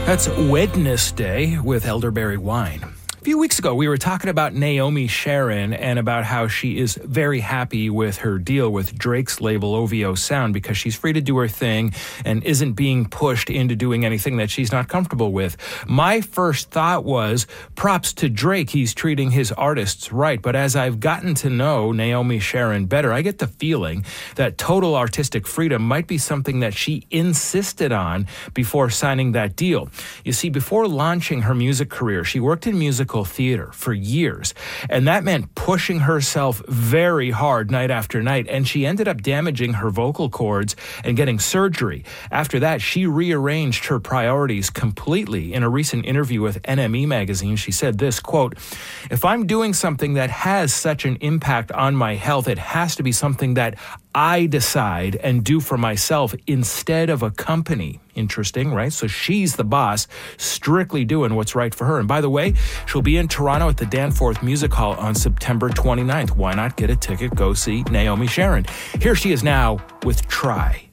That's Wednesday with Elderberry Wine. A few weeks ago, we were talking about Naomi Sharon and about how she is very happy with her deal with Drake's label OVO Sound because she's free to do her thing and isn't being pushed into doing anything that she's not comfortable with. My first thought was, props to Drake, he's treating his artists right. But as I've gotten to know Naomi Sharon better, I get the feeling that total artistic freedom might be something that she insisted on before signing that deal. You see, before launching her music career, she worked in musical theater for years, and that meant pushing herself very hard night after night, and she ended up damaging her vocal cords and getting surgery. After that, she rearranged her priorities completely. In a recent interview with NME magazine, she said this, quote, "If I'm doing something that has such an impact on my health, it has to be something that I decide and do for myself instead of a company." Interesting, right? So she's the boss, strictly doing what's right for her. And by the way, she'll be in Toronto at the Danforth Music Hall on September 29th. Why not get a ticket? Go see Naomi Sharon. Here she is now with Try.